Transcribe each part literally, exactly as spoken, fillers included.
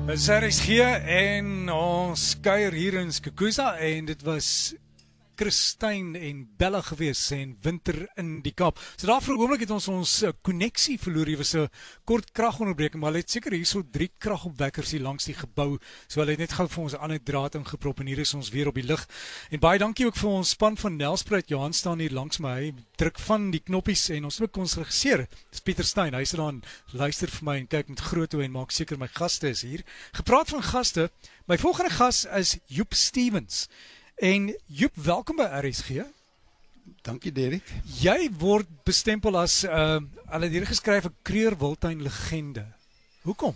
Dis R S G en ons kuier hier in Skukuza en dit was Christyn en Bella gewees en winter in die Kaap. So daar vir 'n oomblik het ons ons koneksie verloor. Hier was 'n kort kragonderbreking, maar hulle het seker hierso drie kragopwekkers hier langs die gebou. So hulle het net gou vir ons 'n ander draad ingeprop en hier is ons weer op die lug. En baie dankie ook vir ons span van Nelspruit. Johan staan hier langs my. Hy druk van die knoppies en ons moet ons regisseur. Dis Pieter Steyn. Hy sit daar en luister vir my en kyk met groot oë en maak seker my gaste is hier. Gepraat van gaste, my volgende gas is Joep Stevens. En Joep, welkom by R S G. Dankie Derek. Jy word bestempel as uh, hulle het hier geskryf 'n Kreer-Wildtuin legende. Hoekom?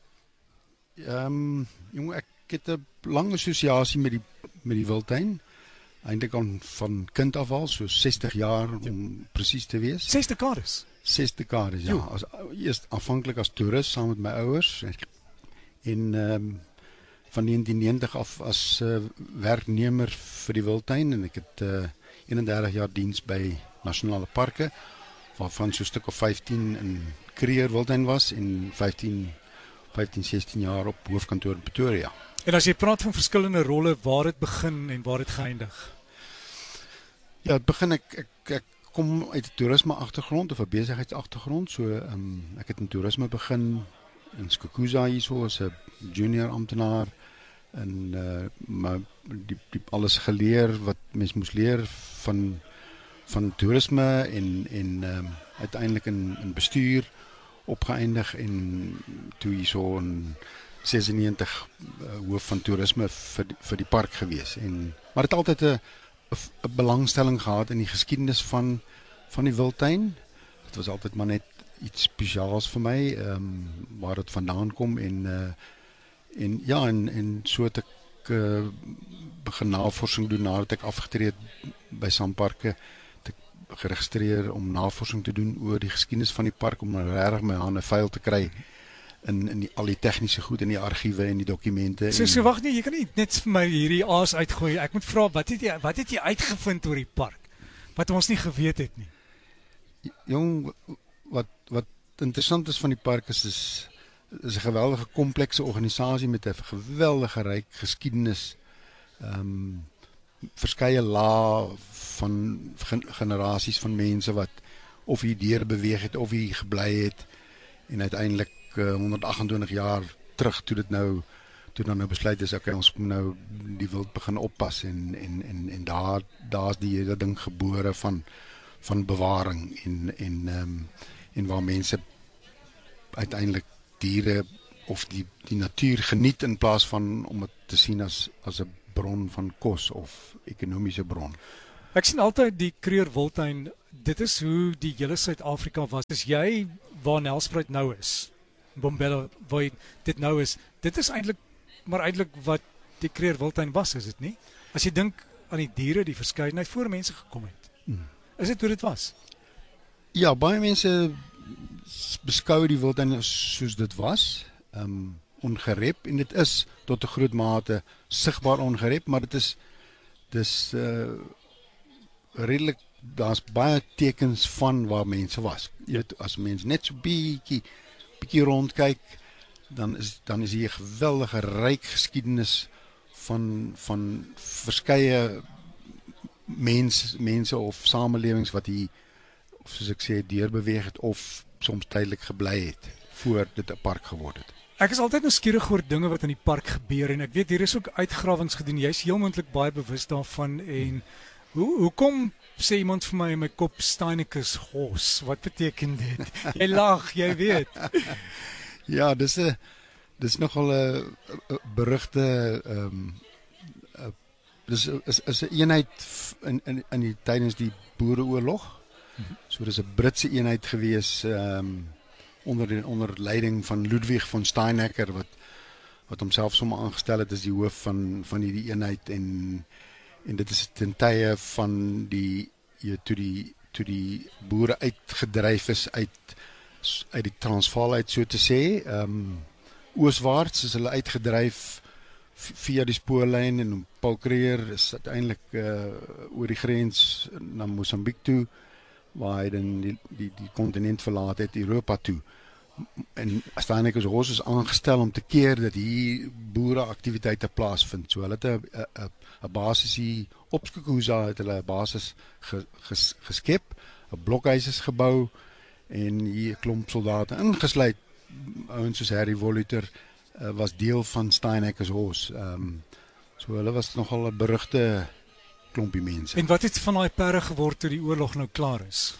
Ehm, um, jong, ek het 'n lang assosiasie met die met die Wildtuin. Eintlik al van kind af al, so sestig jaar om presies te wees. ses dekades. ses dekades, ja. As eers aanvanklik as toerist saam met my ouers en ehm um, van negentien negentig af as uh, werknemer vir die Wildtuin en ek het uh, eenendertig jaar diens by nasionale parke waarvan so 'n stuk of vyftien in Kruger Wildtuin was en vyftien, sestien jaar op hoofkantoor in Pretoria. En as jy praat van verskillende rolle, waar het begin en waar het geëindig? Ja, het begin ek ek, ek kom uit 'n toerisme agtergrond of 'n besigheidsagtergrond, so um, ek het in toerisme begin in Skukuza hierso as 'n junior amptenaar en uh, maar die, die alles geleer wat mens moes leer van van toerisme en en um, uiteindelik in, in bestuur opgeëindig en toe hierso in sesennegentig uh, hoof van toerisme vir die, vir die park gewees en maar het altyd 'n 'n belangstelling gehad in die geskiedenis van van die Wildtuin. Dit was altyd maar net iets spesiaals vir my, ehm um, waar dit vandaan kom en uh, en ja en en so het ek uh, begin navorsing doen nadat ek afgetree het by Samparke, het ek geregistreer om navorsing te doen oor die geskiedenis van die park om regtig my hande vuil te kry in in die, al die tegniese goed in die argiewe en die dokumente. So so wag nee, jy kan nie net vir my hierdie aas uitgooi. Ek moet vra, wat het jy wat het jy uitgevind oor die park wat ons nie geweet het nie? Jong, wat wat interessant is van die park is is is 'n geweldige komplekse organisasie met 'n geweldige ryk geskiedenis. Ehm um, verskeie lae van gen, generasies van mense wat of hier deur beweeg het of hier gebly het en uiteindelik uh, honderd agt en twintig jaar terug toe dit nou toe dan nou besluit is okay, ons moet nou die wild begin oppas en en en en daar daar's die hele ding gebore van van bewaring en en ehm um, en waar mense uiteindelik diere of die die natuur geniet in plaas van om dit te sien as as 'n bron van kos of ekonomiese bron. Ek sien altyd die Kreer-Wildtuin, dit is hoe die hele Suid-Afrika was. Dis jy waar Nelspruit nou is. Bombela waar dit nou is. Dit is eintlik maar eintlik wat die Kreer-Wildtuin was, is dit nie? As jy dink aan die diere, die verskeidenheid voor mense gekom het. Hmm. Is dit hoe dit was? Ja, baie mense beskou die Wildtuin soos dit was, um, ongerep en dit is tot 'n groot mate sigbaar ongerep, maar dit is dis uh, redelik daar's baie tekens van waar mense was. Jy weet, as mense net so bietjie bietjie rondkyk, dan is dan is hier 'n geweldige ryk geskiedenis van van verskeie mense mense of samelewings wat hier of soos ek sê deurbeweeg het of soms tydelik gebly het voor dit 'n park geword het. Ek is altyd nuuskierig oor dinge wat in die park gebeur en ek weet hier is ook uitgrawings gedoen. Jy's heel moontlik baie bewus daarvan en hoe hoekom sê iemand vir my in my kop Steineckers Horse? Wat beteken dit? Jy lag, jy weet. Ja, dis 'n dis nogal 'n berugte ehm um, dis is is 'n eenheid in in in die tydens die Boereoorlog. So dis 'n Britse eenheid gewees ehm um, onder die onder leiding van Ludwig von Steinecker wat wat homself sommer aangestel het as die hoof van van hierdie eenheid en en dit is ten tye van die jy toe die toe die boere uitgedryf is uit uit die Transvaal uit so te sê, ehm um, ooswaarts is hulle uitgedryf via die spoorlyn en Paul Kruger is uiteindelik uh, oor die grens na Mosambiek toe waar hy dan die die die kontinent verlaat het, Europa toe, en Steineckers is aangestel om te keer dat hier boereaktiwiteite plaasvind. So hulle het 'n 'n 'n basis hier op Skukuza het hulle 'n basis ge, ges, geskep, 'n blokhuis is gebou en hier 'n klomp soldate ingesluit. Ouens soos Harry Voluter uh, was deel van Steineckers Horse. Ehm um, so hulle was nogal 'n berugte klompie mense. En wat het van daai perre geword toe die oorlog nou klaar is?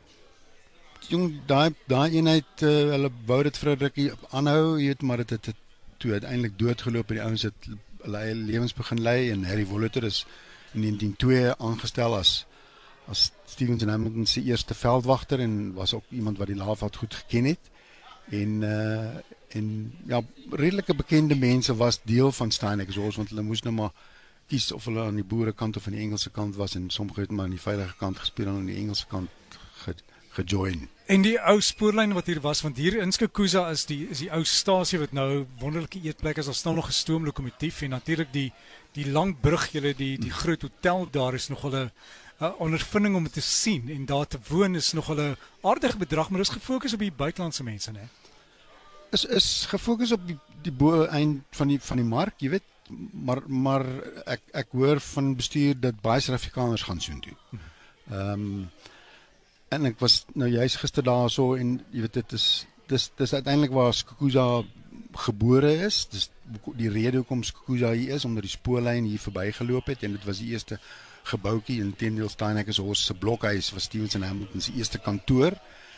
Jong, daai daai eenheid uh, hulle wou dit vir 'n rukkie aanhou, jy weet, maar dit het, het toe uiteindelik doodgeloop en die ouens het hulle eie lewens begin lei en Harry Voluter is in negentien oh twee aangestel as as Stevens en Hamilton se eerste veldwagter en was ook iemand wat die Laagveld goed geken het. En uh, en ja, redelike bekende mense was deel van Steineckers Horse want hulle moes nou maar kies of hulle aan die boerekant of aan die Engelse kant was en sommige het maar aan die veilige kant gespeel en aan die Engelse kant ge, gejoin. En die ou spoorlyn wat hier was, want hier in Skukuza is die is die ou stasie wat nou wonderlike eetplek is, daar staan nog 'n stoomlokomotief en natuurlik die die lang brug, julle die die groot hotel daar is nogal 'n 'n ondervinding om te sien en daar te woon is nogal 'n aardige bedrag, maar dis gefokus op die buitelandse mense, né? Is is gefokus op die die bo eind van die van die mark, jy weet, maar maar ek ek hoor van bestuur dat baie Suid-Afrikaners gaan soontoe. Ehm um, en ek was nou juist gister daar so en jy weet dit is dis dis uiteindelik waar Skukuza gebore is. Dis die rede hoekom Skukuza hier is omdat die spoorlyn hier verbygeloop het en dit was die eerste gebouetjie in teendeel Steineckers Horse se blokhuis was Stevens en Hamilton se eerste kantoor.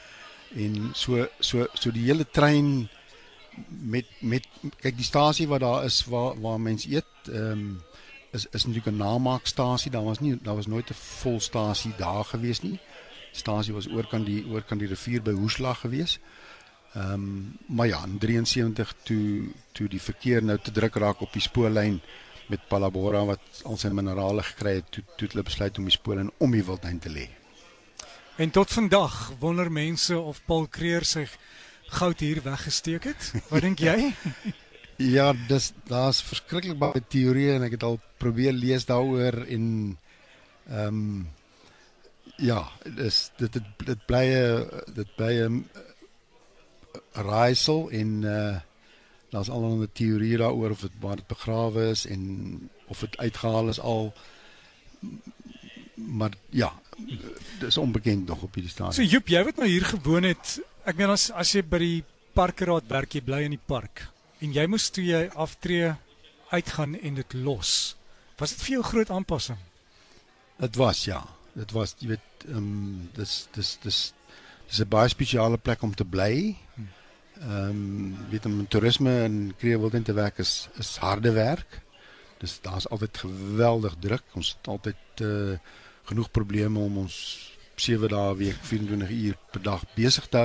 En so so so die hele trein met met kyk die stasie wat daar is waar waar mense eet, ehm um, is is natuurlik 'n namaakstasie. Daar was nie daar was nooit 'n volstasie daar gewees nie. Stasie was oorkant die oorkant die rivier by Hoesla gewees. Ehm um, maar ja, in drieënsewentig toe toe die verkeer nou te druk raak op die spoorlyn met Palabora wat al sy minerale gekry het, toe toe hulle besluit om die spoorlyn om die wildtuin te lê. En tot vandag wonder mense of Paul Creer sy goud hier weggesteek het. Wat dink jy? Ja, dis daar's verskriklik baie teorieë en ek het al probeer lees daaroor en ehm um, ja, dis dit dit, dit bly 'n dit bly 'n raaisel en uh, daar's allerlei teorieë daaroor of dit waar dit begrawe is en of dit uitgehaal is al, maar ja, dis onbekend nog op hierdie stadium. So Joep, jy wat nou hier gewoon het, ek meen as as jy by die parkeraad werk, jy bly in die park en jy moes toe jy aftree uitgaan en dit los. Was dit vir jou 'n groot aanpassing? Dit was ja, dit was jy weet ehm um, dis dis dis dis 'n baie spesiale plek om te bly. Ehm um, weet om toerisme en kreatiwiteit te werk is is harde werk. Dus daar's altyd geweldig druk. Ons het altyd uh, genoeg probleme om ons sewe dae 'n week, vyf en twintig uur per dag besig te hou.